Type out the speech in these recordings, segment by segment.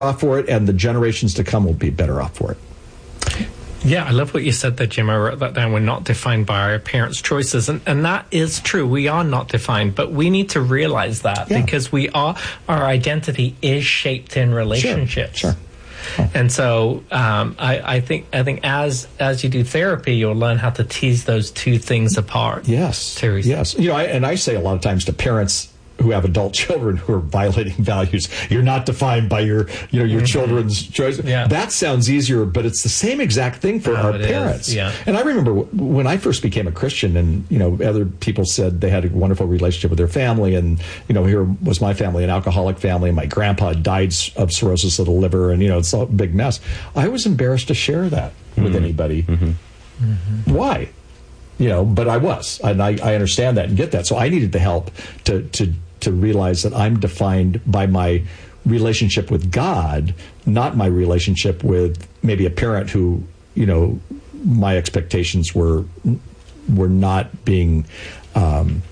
off for it, and the generations to come will be better off for it. Yeah, I love what you said there, Jim. I wrote that down. We're not defined by our parents' choices. And that is true. We are not defined, but we need to realize that because our identity is shaped in relationships. Sure. And so I think as you do therapy, you'll learn how to tease those two things apart. Yes. Teresa. Yes. I say a lot of times to parents who have adult children who are violating values, you're not defined by your children's choices. Yeah. That sounds easier, but it's the same exact thing for our parents. Is. Yeah. And I remember when I first became a Christian, and other people said they had a wonderful relationship with their family, and here was my family, an alcoholic family, and my grandpa died of cirrhosis of the liver, and it's a big mess. I was embarrassed to share that with anybody. Why? But I was, and I understand that and get that. So I needed the help to realize that I'm defined by my relationship with God, not my relationship with maybe a parent who, my expectations were not being, I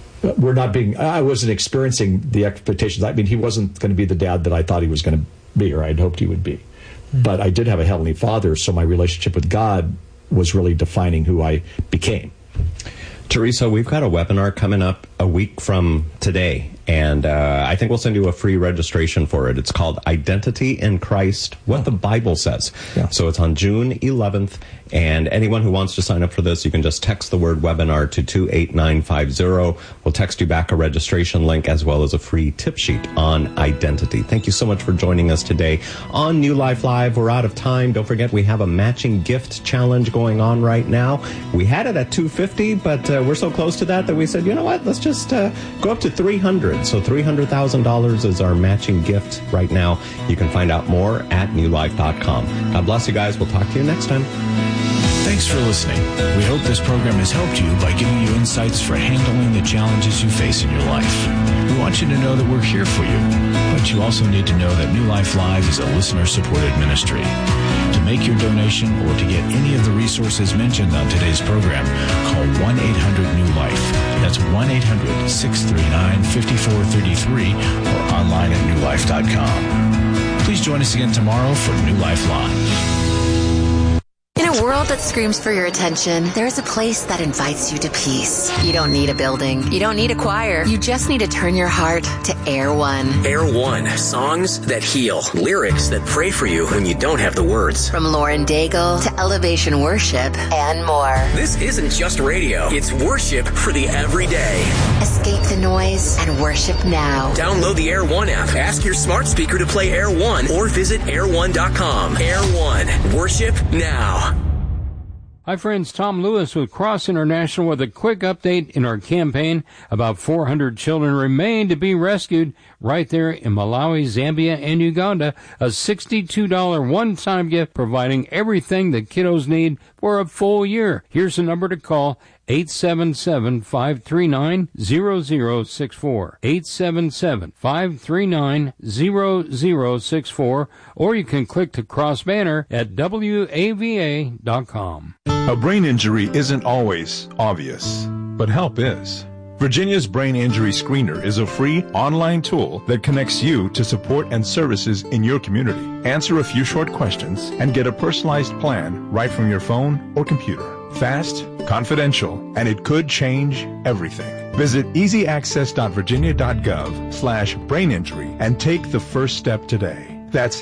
wasn't experiencing the expectations. I mean, he wasn't going to be the dad that I thought he was going to be, or I'd hoped he would be. But I did have a Heavenly Father, so my relationship with God was really defining who I became. Teresa, we've got a webinar coming up a week from today, and I think we'll send you a free registration for it. It's called Identity in Christ, What the Bible Says. Yeah. So it's on June 11th, and anyone who wants to sign up for this, you can just text the word webinar to 28950. We'll text you back a registration link as well as a free tip sheet on identity. Thank you so much for joining us today on New Life Live. We're out of time. Don't forget, we have a matching gift challenge going on right now. We had it at $250, but we're so close to that we said, you know what, let's just go up to $300. So $300,000 is our matching gift right now. You can find out more at newlife.com. God bless you guys. We'll talk to you next time. Thanks for listening. We hope this program has helped you by giving you insights for handling the challenges you face in your life. We want you to know that we're here for you, but you also need to know that New Life Live is a listener-supported ministry. To make your donation or to get any of the resources mentioned on today's program, call 1-800-NEW-LIFE. That's 1-800-639-5433 or online at newlife.com. Please join us again tomorrow for New Life Live. In a world that screams for your attention, there's a place that invites you to peace. You don't need a building. You don't need a choir. You just need to turn your heart to Air One. Air One, songs that heal, lyrics that pray for you when you don't have the words. From Lauren Daigle to Elevation Worship and more. This isn't just radio. It's worship for the everyday. Escape the noise and worship now. Download the Air One app. Ask your smart speaker to play Air One or visit air1.com. Air One, worship now. Hi friends, Tom Lewis with Cross International with a quick update in our campaign. About 400 children remain to be rescued right there in Malawi, Zambia, and Uganda. A $62 one-time gift providing everything the kiddos need for a full year. Here's the number to call. 877-539-0064. 877-539-0064. Or you can click the cross banner at WAVA.com. A brain injury isn't always obvious, but help is. Virginia's Brain Injury Screener is a free online tool that connects you to support and services in your community. Answer a few short questions and get a personalized plan right from your phone or computer. Fast, confidential, and it could change everything. Visit easyaccess.virginia.gov/braininjury and take the first step today. That's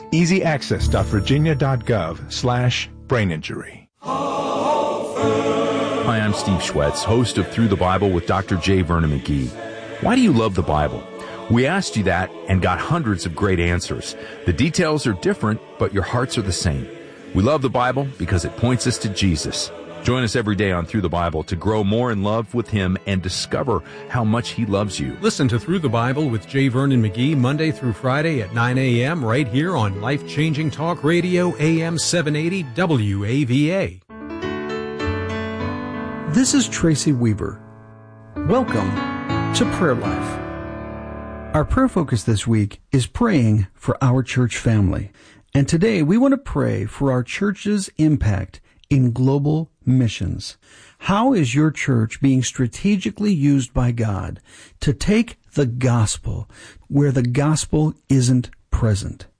easyaccess.virginia.gov/braininjury. Hi, I'm Steve Schwetz, host of Through the Bible with Dr. J. Vernon McGee. Why do you love the Bible? We asked you that and got hundreds of great answers. The details are different, but your hearts are the same. We love the Bible because it points us to Jesus. Join us every day on Through the Bible to grow more in love with Him and discover how much He loves you. Listen to Through the Bible with J. Vernon McGee Monday through Friday at 9 a.m. right here on Life-Changing Talk Radio AM 780 WAVA. This is Tracy Weber. Welcome to Prayer Life. Our prayer focus this week is praying for our church family. And today we want to pray for our church's impact in global missions. How is your church being strategically used by God to take the gospel where the gospel isn't present?